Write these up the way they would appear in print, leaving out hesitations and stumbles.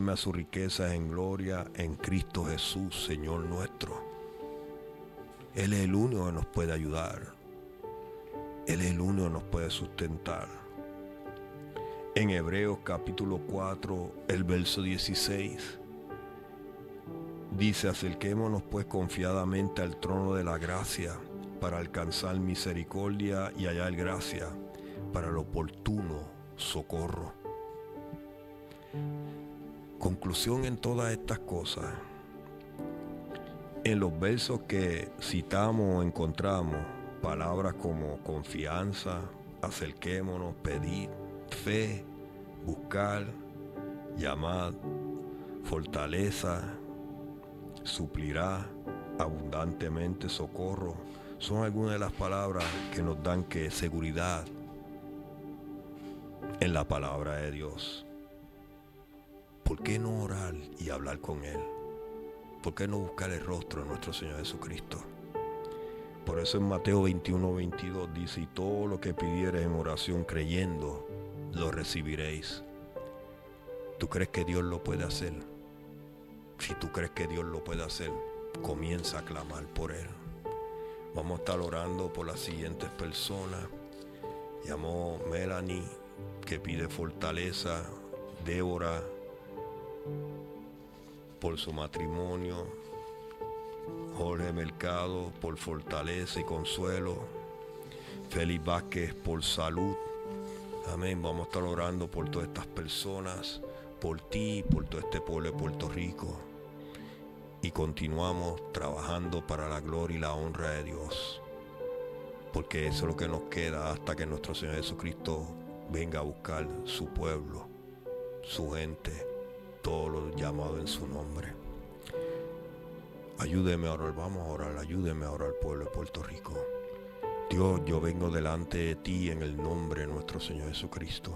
conforme a sus riquezas en gloria en Cristo Jesús, Señor nuestro. Él es el único que nos puede ayudar. Él es el único que nos puede sustentar. En Hebreos capítulo 4, el verso 16, dice: acerquémonos pues confiadamente al trono de la gracia para alcanzar misericordia y hallar gracia para el oportuno socorro. Conclusión en todas estas cosas. En los versos que citamos encontramos palabras como confianza, acerquémonos, pedir, fe, buscar, llamar, fortaleza, suplirá, abundantemente, socorro. Son algunas de las palabras que nos dan seguridad en la palabra de Dios. ¿Por qué no orar y hablar con Él? ¿Por qué no buscar el rostro de nuestro Señor Jesucristo? Por eso en Mateo 21:22 dice: y todo lo que pidiereis en oración creyendo, lo recibiréis. ¿Tú crees que Dios lo puede hacer? Si tú crees que Dios lo puede hacer, comienza a clamar por Él. Vamos a estar orando por las siguientes personas. Llamó Melanie, que pide fortaleza. Débora, por su matrimonio. Jorge Mercado, por fortaleza y consuelo. Félix Vázquez, por salud. Amén. Vamos a estar orando por todas estas personas, por ti, por todo este pueblo de Puerto Rico. Y continuamos trabajando para la gloria y la honra de Dios. Porque eso es lo que nos queda hasta que nuestro Señor Jesucristo venga a buscar su pueblo, su gente, todos los llamados en su nombre. Ayúdeme a orar, vamos a orar, ayúdeme a orar, pueblo de Puerto Rico. Dios, yo vengo delante de ti en el nombre de nuestro Señor Jesucristo.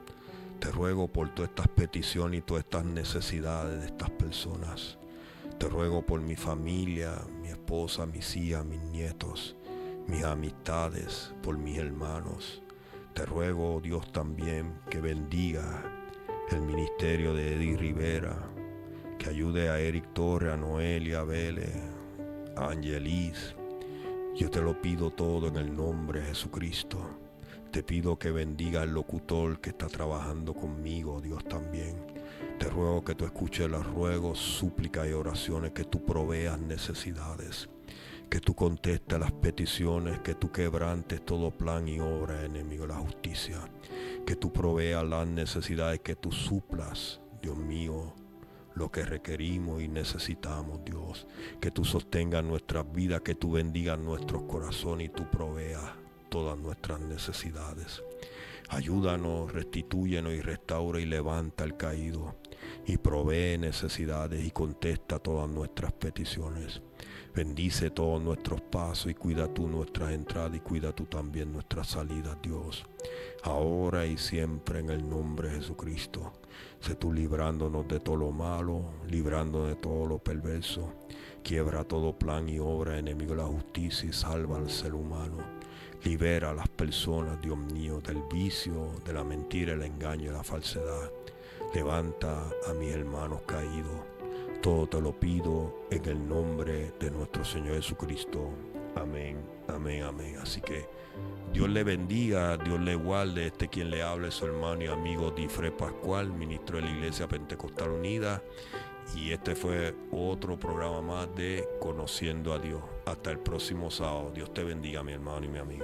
Te ruego por todas estas peticiones y todas estas necesidades de estas personas. Te ruego por mi familia, mi esposa, mis hijas, mis nietos, mis amistades, por mis hermanos. Te ruego, Dios, también que bendiga el ministerio de Eddie Rivera, que ayude a Eric Torres, a Noelia Vélez, a Angelis. Yo te lo pido todo en el nombre de Jesucristo. Te pido que bendiga al locutor que está trabajando conmigo, Dios, también. Te ruego que tú escuches los ruegos, súplicas y oraciones, que tú proveas necesidades, que tú contestes las peticiones, que tú quebrantes todo plan y obra de enemigo de la justicia, que tú proveas las necesidades, que tú suplas, Dios mío, lo que requerimos y necesitamos, Dios, que tú sostengas nuestras vidas, que tú bendigas nuestros corazones y tú proveas todas nuestras necesidades. Ayúdanos, restitúyenos y restaura y levanta al caído y provee necesidades y contesta todas nuestras peticiones. Bendice todos nuestros pasos y cuida tú nuestras entradas y cuida tú también nuestras salidas, Dios. Ahora y siempre en el nombre de Jesucristo. Sé tú librándonos de todo lo malo, librándonos de todo lo perverso. Quiebra todo plan y obra enemigo de la justicia y salva al ser humano. Libera a las personas, Dios mío, del vicio, de la mentira, el engaño y la falsedad. Levanta a mis hermanos caídos. Todo te lo pido en el nombre de nuestro Señor Jesucristo. Amén, amén, amén. Así que Dios le bendiga, Dios le guarde. Quien le habla es su hermano y amigo Difre Pascual, ministro de la Iglesia Pentecostal Unida. Y este fue otro programa más de Conociendo a Dios. Hasta el próximo sábado. Dios te bendiga, mi hermano y mi amigo.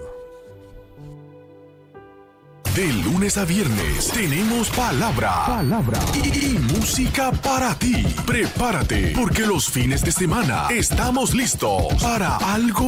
De lunes a viernes tenemos palabra y música para ti. Prepárate, porque los fines de semana estamos listos para algo